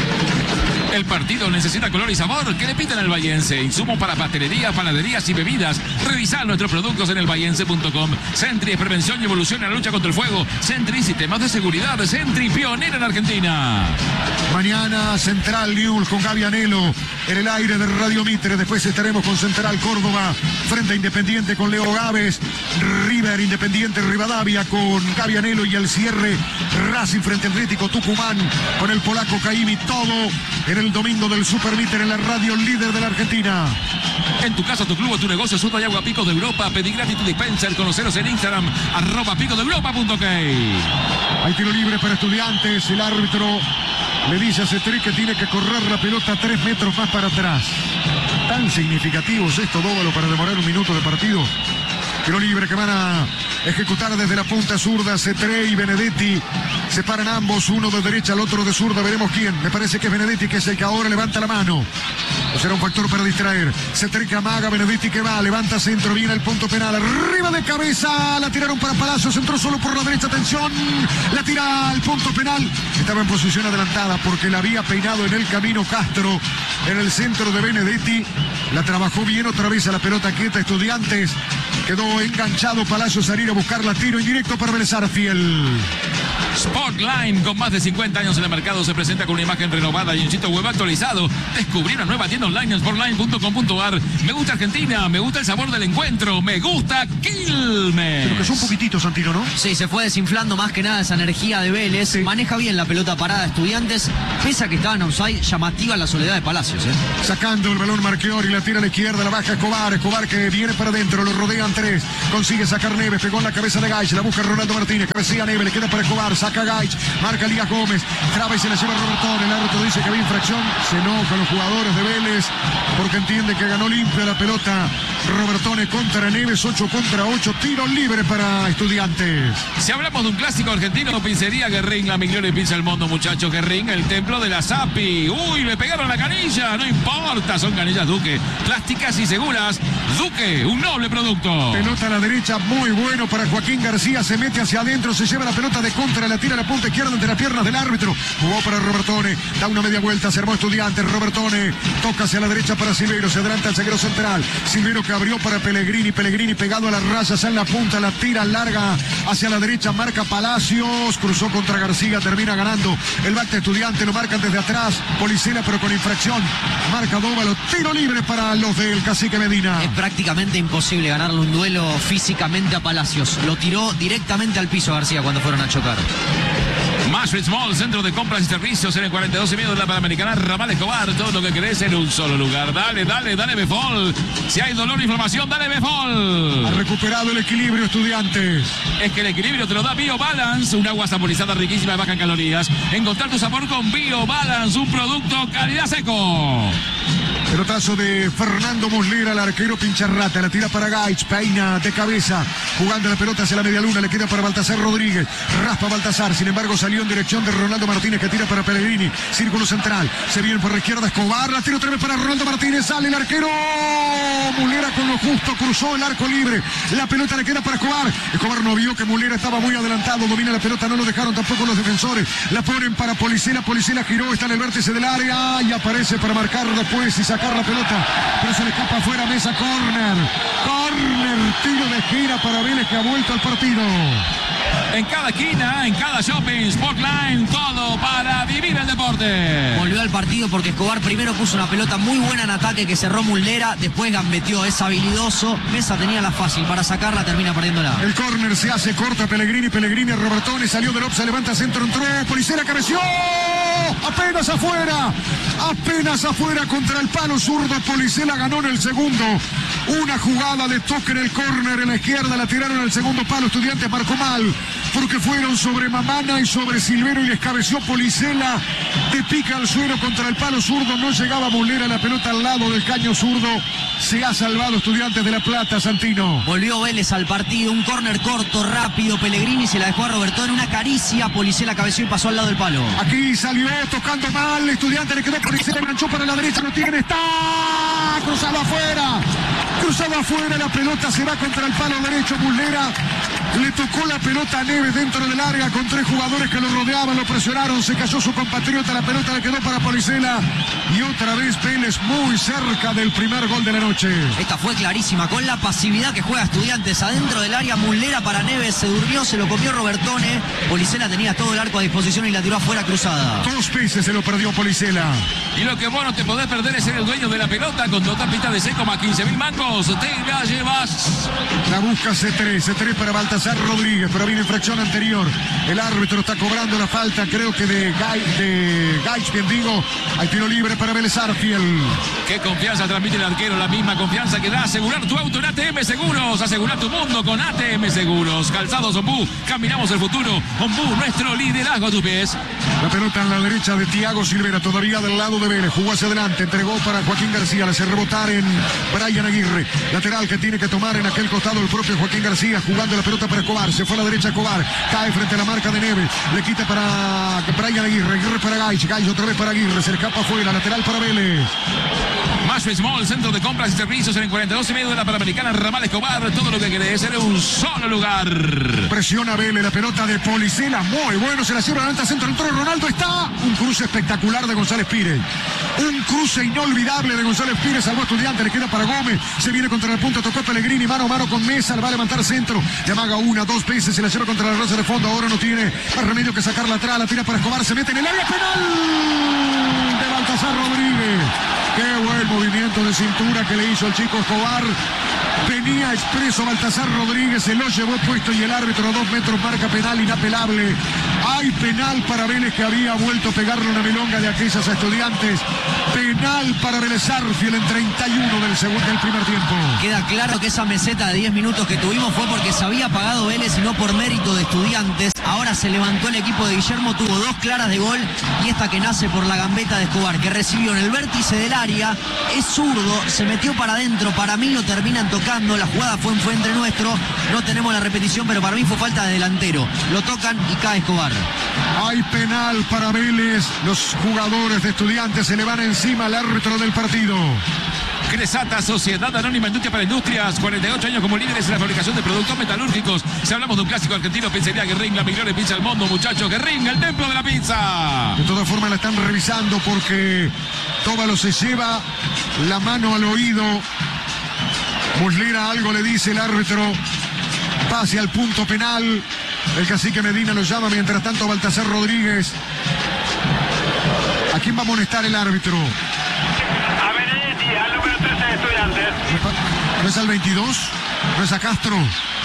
El partido necesita color y sabor. ¿Qué le pitan al Vallense? Insumo para pastelería, panaderías y bebidas. Revisa nuestros productos en el vallense punto com. Sentry es prevención y evolución en la lucha contra el fuego. Sentry, sistemas de seguridad. Sentry, pionera en Argentina. Mañana Central News con Gaby Anelo en el aire de Radio Mitre. Después estaremos con Central Córdoba frente a Independiente con Leo Gávez. River Independiente Rivadavia con Gaby Anelo y el cierre Racing frente al Atlético Tucumán con el polaco Caimi. Todo en el domingo del Super Mitre en la radio líder de la Argentina. En tu casa, tu club o tu negocio, Suta y Agua Picos de Europa. Pedí gratis tu dispenser. Conoceros en Instagram, arroba picos de europa punto ok. Hay tiro libre para Estudiantes. El árbitro le dice a Cetri que tiene que correr la pelota tres metros más para atrás. Tan significativo es esto, Dóvalo, para demorar un minuto de partido. Tiro libre que van a ejecutar desde la punta zurda. Cetré y Benedetti. Se paran ambos, uno de derecha, el otro de zurda. Veremos quién. Me parece que es Benedetti, que es el que ahora levanta la mano. O será un factor para distraer. Cetré que amaga, Benedetti que va, levanta centro, viene el punto penal. Arriba de cabeza, la tiraron para Palacios, entró solo por la derecha, atención. La tira al punto penal. Estaba en posición adelantada porque la había peinado en el camino Castro. En el centro de Benedetti. La trabajó bien otra vez a la pelota quieta. Estudiantes. Quedó enganchado Palacios a ir a buscar la tiro indirecto para Vélez Sarsfield. Sportline, con más de cincuenta años en el mercado, se presenta con una imagen renovada y un sitio web actualizado. Descubrí una nueva tienda online en sportline punto com punto a r. Me gusta Argentina, me gusta el sabor del encuentro, me gusta Quilmes. Pero que son poquititos, Santino, ¿no? Sí, se fue desinflando más que nada esa energía de Vélez. Sí. Maneja bien la pelota parada Estudiantes, pese a que estaba en offside, llamativa la soledad de Palacios. ¿eh? Sacando el balón Marchiori, la tira a la izquierda, la baja Escobar. Escobar que viene para adentro, lo rodean tres. Consigue sacar Neves, pegó en la cabeza de Gaich, la busca Ronaldo Martínez, cabecilla Neves, le queda para Escobar, saca Gaich, marca Lía Gómez, traba y se la lleva Robertón. El árbitro dice que había infracción, se enojan los jugadores de Vélez porque entiende que ganó limpia la pelota. Robertone contra Neves, ocho contra ocho, tiro libre para Estudiantes. Si hablamos de un clásico argentino, Pizzería Guerrín, la mejor pizza del mundo, muchachos. Guerrín, el templo de la Sapi. Uy, le pegaron la canilla, no importa, son canillas Duque, plásticas y seguras. Duque, un noble producto. Pelota a la derecha, muy bueno para Joaquín García, se mete hacia adentro, se lleva la pelota de contra, la tira a la punta izquierda entre las piernas del árbitro. Jugó para Robertone, da una media vuelta, se armó Estudiantes. Robertone toca hacia la derecha para Silveiro, se adelanta el zaguero central. Silveiro que abrió para Pellegrini, Pellegrini pegado a las rayas en la punta, la tira larga hacia la derecha, marca Palacios, cruzó contra García, termina ganando el back de Estudiantes, lo marcan desde atrás, Policela pero con infracción, marca Dóvalo, tiro libre para los del Cacique Medina. Es prácticamente imposible ganarle un duelo físicamente a Palacios, lo tiró directamente al piso García cuando fueron a chocar. Mashwitz Mall, centro de compras y servicios en el cuarenta y dos y medio de la Panamericana, Ramal Escobar, todo lo que querés en un solo lugar. Dale, dale, dale Befol. Si hay dolor o inflamación, dale Befol. Ha recuperado el equilibrio Estudiantes. Es que el equilibrio te lo da BioBalance, un agua saborizada riquísima y baja en calorías. Encontrar tu sabor con BioBalance, un producto calidad seco. Pelotazo de Fernando Muslera, el arquero pincharrata, la tira para Gaich, peina de cabeza, jugando la pelota hacia la media luna, le queda para Baltasar Rodríguez, raspa Baltasar, sin embargo salió en dirección de Ronaldo Martínez que tira para Pellegrini, círculo central, se viene por la izquierda Escobar, la tira otra vez para Ronaldo Martínez, sale el arquero, Muslera con lo justo, cruzó el arco libre, la pelota le queda para Escobar, Escobar no vio que Muslera estaba muy adelantado, domina la pelota, no lo dejaron tampoco los defensores, la ponen para Policela, Policela giró, está en el vértice del área y aparece para marcar después y sacar la pelota, pero se le escapa afuera, Mesa, córner, córner, tiro de gira para Vélez que ha vuelto al partido. En cada esquina, en cada shopping, Sportline, todo para vivir el deporte. Volvió al partido porque Escobar primero puso una pelota muy buena en ataque que cerró Muslera, después gambeteó, es habilidoso, Mesa tenía la fácil para sacarla, termina perdiéndola. El córner se hace corta, Pellegrini, Pellegrini, Robertone, salió del se levanta centro, entró, Policela, cabeció, apenas afuera, apenas afuera contra el palo zurdo, Policela ganó en el segundo, una jugada de toque en el córner en la izquierda, la tiraron al segundo palo, Estudiantes marcó mal, porque fueron sobre Mamana y sobre Silvero y les cabeció Policela, de pica al suelo contra el palo zurdo, no llegaba Muslera, la pelota al lado del caño zurdo, se ha salvado Estudiantes de La Plata, Santino. Volvió Vélez al partido, un córner corto, rápido, Pellegrini se la dejó a Robertón, una caricia, Policela cabeció y pasó al lado del palo. Aquí salió tocando mal, Estudiantes le quedó Policela, enganchó para la derecha, lo tiene, está cruzado afuera, cruzado afuera, la pelota se va contra el palo derecho, Muslera le tocó la pelota a Neves dentro del área con tres jugadores que lo rodeaban, lo presionaron, se cayó su compatriota, la pelota le quedó para Policela y otra vez Vélez muy cerca del primer gol de la noche. Esta fue clarísima, con la pasividad que juega Estudiantes adentro del área, Muslera para Neves, se durmió, se lo comió Robertone, Policela tenía todo el arco a disposición y la tiró afuera cruzada. Dos veces se lo perdió Policela. Y lo que vos no te podés perder es ser el dueño de la pelota con dos tapitas de seco más quince mil mangos, te la llevas. La busca C tres, C tres para Baltasar Baltasar Rodríguez, pero viene infracción anterior. El árbitro está cobrando la falta, creo que de Gaich, de Gaich, bien digo. Hay tiro libre para Vélez Sarsfield. Qué confianza transmite el arquero, la misma confianza que da asegurar tu auto en A T M Seguros. Asegurar tu mundo con A T M Seguros. Calzados Ombú, caminamos el futuro. Ombú, nuestro liderazgo a tus pies. La pelota en la derecha de Thiago Silvera, todavía del lado de Vélez. Jugó hacia adelante, entregó para Joaquín García. Le hace rebotar en Brian Aguirre. Lateral que tiene que tomar en aquel costado el propio Joaquín García. Jugando la pelota para Escobar. Se fue a la derecha Escobar. Cae frente a la marca de Neves. Le quita para Brian Aguirre. Aguirre para Gaich. Gaich otra vez para Aguirre. Se le escapa afuera. Lateral para Vélez. Más Small, centro de compras y servicios en el cuarenta y dos y medio de la Panamericana Ramal Escobar. Todo lo que querés en un solo lugar. Presiona Vélez, la pelota de Policela, muy bueno, se la lleva adelante, centro, entró Ronaldo, está un cruce espectacular de González Pires, un cruce inolvidable de González Pires, salvó Estudiante, le queda para Gómez, se viene contra el punto, tocó Pellegrini, mano a mano con Mesa, le va a levantar centro, le amaga una, dos veces, se la lleva contra la raza de fondo, ahora no tiene más remedio que sacarla atrás, la tira para Escobar, se mete en el área penal de Baltasar Rodríguez. Qué buen movimiento de cintura que le hizo el chico Escobar. Venía expreso Baltasar Rodríguez, se lo llevó puesto y el árbitro a dos metros marca penal inapelable. Hay penal para Vélez, que había vuelto a pegarle una milonga de aquellas a Estudiantes. Penal para Vélez Sarsfield en treinta y uno del segundo del primer tiempo. Queda claro que esa meseta de diez minutos que tuvimos fue porque se había pagado Vélez y no por mérito de Estudiantes. Ahora se levantó el equipo de Guillermo, tuvo dos claras de gol y esta que nace por la gambeta de Escobar, que recibió en el vértice del área, es zurdo, se metió para adentro, para mí lo terminan tocando, la jugada fue, fue entre nuestro, no tenemos la repetición, pero para mí fue falta de delantero, lo tocan y cae Escobar. Hay penal para Vélez, los jugadores de Estudiantes se le van encima al árbitro del partido. Cresata, Sociedad Anónima Industria para Industrias, cuarenta y ocho años como líderes en la fabricación de productos metalúrgicos. Si hablamos de un clásico argentino, Pizzería Guerrín, la mejor pizza del mundo, muchachos. Guerrín, el templo de la pizza. De todas formas la están revisando porque Tóbalo se lleva la mano al oído. Muslera algo le dice el árbitro. Pase al punto penal. El cacique Medina lo llama, mientras tanto Baltasar Rodríguez. ¿A quién va a amonestar el árbitro? A Benedetti, al número trece de Estudiantes. ¿No es al veintidós? ¿No es a Castro?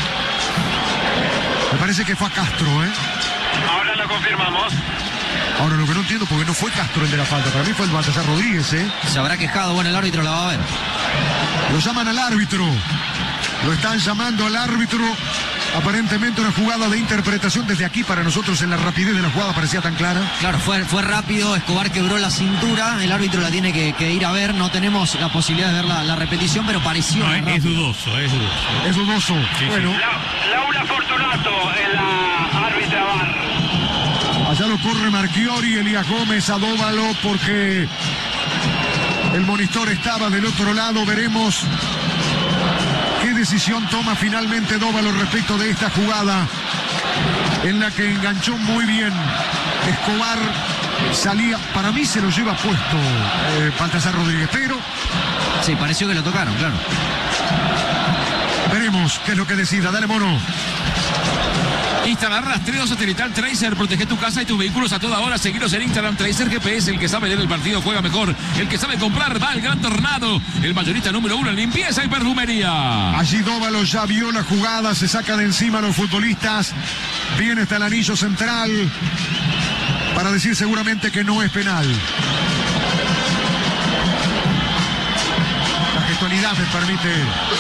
Me parece que fue a Castro, ¿eh? Ahora lo confirmamos. Ahora lo que no entiendo, porque no fue Castro el de la falta, para mí fue el Baltasar Rodríguez, ¿eh? Se habrá quejado, bueno, el árbitro la va a ver. Lo llaman al árbitro. Lo están llamando al árbitro. Aparentemente una jugada de interpretación desde aquí para nosotros en la rapidez de la jugada parecía tan clara. Claro, fue, fue rápido, Escobar quebró la cintura, el árbitro la tiene que, que ir a ver, no tenemos la posibilidad de ver la, la repetición, pero pareció No, es, rápido. es dudoso, es dudoso. Es dudoso. Sí, bueno, sí. La, Laura Fortunato en la árbitra bar. allá lo corre Marchiori, Elías Gómez a Dóvalo porque el monitor estaba del otro lado. Veremos qué decisión toma finalmente Dóvalo respecto de esta jugada en la que enganchó muy bien Escobar. Salía, para mí se lo lleva puesto eh, Baltasar Rodríguez, pero Sí, pareció que lo tocaron, claro. veremos qué es lo que decida. Dale, mono. Instalar rastreo satelital Tracer, protege tu casa y tus vehículos a toda hora. Seguiros en Instagram Tracer G P S. El que sabe leer el partido juega mejor. El que sabe comprar va al Gran Tornado. El mayorista número uno en limpieza y perfumería. Allí Dóvalo ya vio la jugada, se saca de encima a los futbolistas. Viene hasta el anillo central para decir seguramente que no es penal. La gestualidad me permite.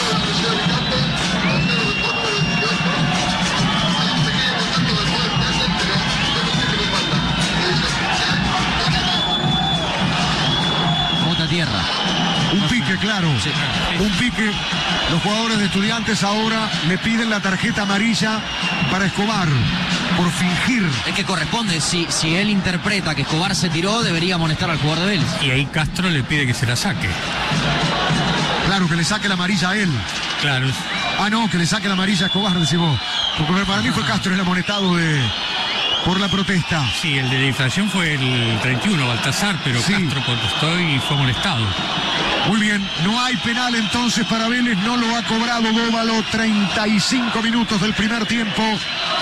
Bota tierra. Un pique, claro. Sí. Un pique. Los jugadores de Estudiantes ahora le piden la tarjeta amarilla para Escobar por fingir. Es que corresponde, si, si él interpreta que Escobar se tiró, debería amonestar al jugador de Vélez. Y ahí Castro le pide que se la saque. Claro, que le saque la amarilla a él. Claro. Ah, no, que le saque la amarilla a Escobar, decimos. Porque para mí fue Castro el amonestado de, por la protesta. Sí, el de la infracción fue el treinta y uno, Baltasar, pero Sí. Castro protestó y fue molestado. Muy bien, no hay penal entonces para Vélez, no lo ha cobrado Dóvalo. treinta y cinco minutos del primer tiempo.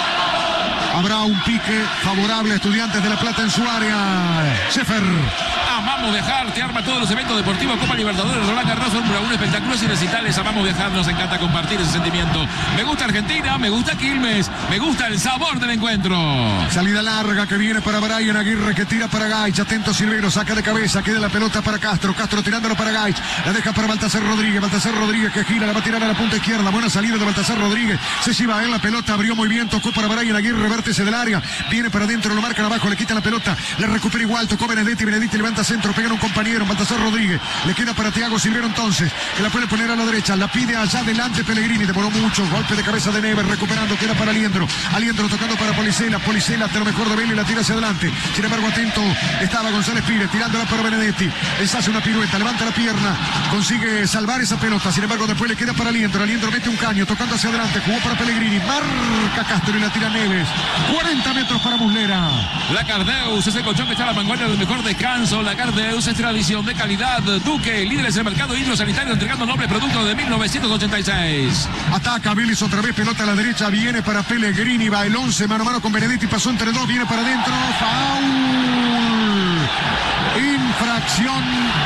Habrá un pique favorable a Estudiantes de La Plata en su área. Schäfer. Amamos viajar, te arma todos los eventos deportivos, Copa Libertadores, Roland Garros, Fórmula uno, espectáculos y recitales. Amamos viajar, nos encanta compartir ese sentimiento. Me gusta Argentina, me gusta Quilmes, me gusta el sabor del encuentro. Salida larga que viene para Brian Aguirre, que tira para Gaich. Atento Silvero, saca de cabeza, queda la pelota para Castro. Castro tirándolo para Gaich. La deja para Baltasar Rodríguez. Baltasar Rodríguez que gira, la va a tirar a la punta izquierda. Buena salida de Baltasar Rodríguez. Se lleva en la pelota, abrió muy bien, tocó para Brian Aguirre, vértice del área. Viene para adentro, lo marcan abajo, le quitan la pelota. Le recupera igual, tocó Benedetti. Benedetti levanta centro, pega a un compañero. Baltasar Rodríguez. Le queda para Thiago Silvero entonces, que la puede poner a la derecha. La pide allá adelante Pellegrini. Demoró mucho. Golpe de cabeza de Neves, recuperando, queda para Aliendro. Aliendro tocando para Policela. Policela hasta lo mejor de Vélez, la tira hacia adelante. Sin embargo, atento estaba González Pires, tirándola para Benedetti. Les hace una pirueta, levanta la pierna, consigue salvar esa pelota. Sin embargo, después le queda para Aliendro. Aliendro mete un caño, tocando hacia adelante. Jugó para Pellegrini. Marca Castro y la tira Neves. cuarenta metros para Muslera. La Cardeus es el colchón que está a la vanguardia del mejor descanso. La Cardeus es tradición de calidad. Duque, líderes del mercado hidrosanitario, entregando noble producto de mil novecientos ochenta y seis. Ataca Vélez otra vez, pelota a la derecha, viene para Pellegrini, va el once, mano a mano con Benedetti, pasó entre dos, viene para adentro, foul, infracción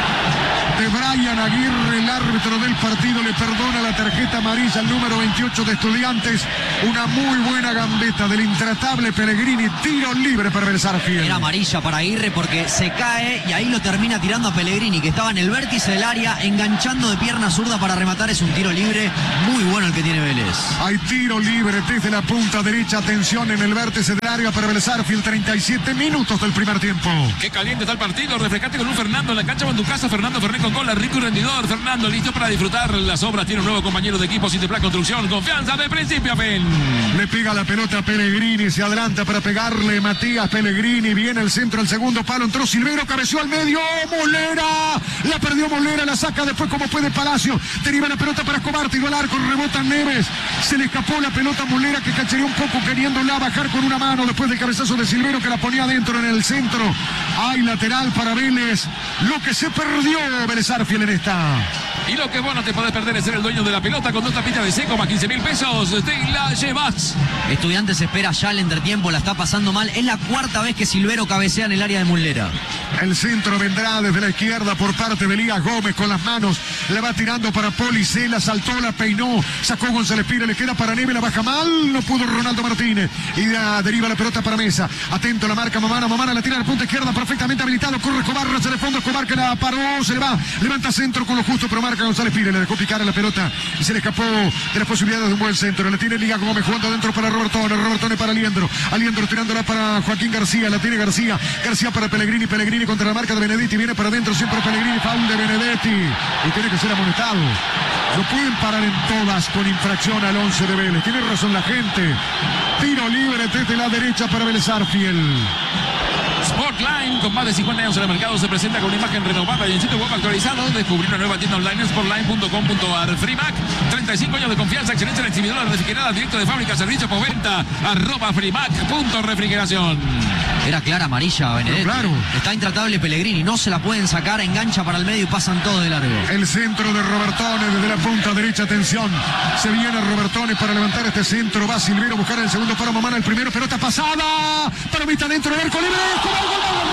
de Brian Aguirre, el árbitro del partido le perdona la tarjeta amarilla al número veintiocho de Estudiantes. Una muy buena gambeta del intratable Pellegrini, tiro libre para Vélez Sarsfield. Era amarilla para Aguirre porque se cae y ahí lo termina tirando a Pellegrini, que estaba en el vértice del área, enganchando de pierna zurda para rematar. Es un tiro libre muy bueno el que tiene Vélez. Hay tiro libre desde la punta derecha, atención en el vértice del área para Vélez Sarsfield, treinta y siete minutos del primer tiempo. Qué caliente está el partido, refrescate con un Fernando en la cancha o en tu casa. Fernando Fernández con cola, rico y rendidor. Fernando listo para disfrutar las obras, tiene un nuevo compañero de equipo, Citeplan Construcción, confianza de principio a fin. Le pega la pelota a Pellegrini, se adelanta para pegarle Matías Pellegrini, viene el centro, el segundo palo, entró Silvero, cabeció al medio, Muslera, la perdió Muslera, la saca después como puede Palacio, deriva la pelota para Escobar, tiró al arco, rebota Neves, se le escapó la pelota a Muslera, que cachereó un poco queriéndola bajar con una mano después del cabezazo de Silvero, que la ponía adentro en el centro. Hay lateral para Vélez, lo que se perdió Vélez Sarsfield en esta. Y lo que vos no te podés perder es ser el dueño de la pelota con dos tapitas de seco más quince mil pesos. Te la llevas. Estudiantes espera ya el entretiempo, la está pasando mal. Es la cuarta vez que Silvero cabecea en el área de Muslera. El centro vendrá desde la izquierda por parte de Elías Gómez con las manos. La va tirando para Policela, saltó, la peinó, sacó González Pires, le queda para Neves, la baja mal, no pudo Ronaldo Martínez. Y la deriva la pelota para Mesa. Atento, la marca Mamana, Mamana la tira a la punta izquierda, perfectamente habilitado. Corre Escobar, hacia el fondo, Escobar que la paró, se le va, levanta centro con lo justo, pero marca González Pires, le dejó picar a la pelota y se le escapó de las posibilidades de un buen centro. La tiene Elías Gómez jugando adentro para Robertone, Robertone para Aliendro, Aliendro tirándola para Joaquín García, la tiene García, García para Pellegrini, Pellegrini contra la marca de Benedetti, viene para adentro siempre Pellegrini, foul de Benedetti y tiene que ser amonestado. No pueden parar en todas con infracción al once de Vélez, tiene razón la gente. Tiro libre desde la derecha para Vélez Sarsfield. Sportline, con más de cincuenta años en el mercado, se presenta con una imagen renovada y en sitio web actualizado. Descubrir una nueva tienda online en sportline punto com punto a r. Frimac, treinta y cinco años de confianza, excelencia en exhibidora refrigerada, directo de fábrica, servicio por venta, arroba frimac punto refrigeración. Era clara amarilla Benedetti. Claro. Está intratable Pellegrini, no se la pueden sacar, engancha para el medio y pasan todos de largo. El centro de Robertone desde la punta derecha, atención. Se viene Robertone para levantar este centro. Va Silvero a buscar el segundo para Mamana, el primero, pelota pasada. Para mitad dentro del arco libre. ¡Gol, gol, gol!